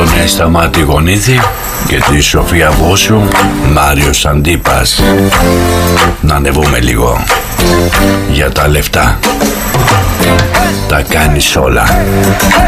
τον Σταμάτη Γονίδη και τη Σοφία Βόσου, Μάριος Αντίπας. Να ανεβούμε λίγο. Για τα λεφτά τα κάνεις όλα.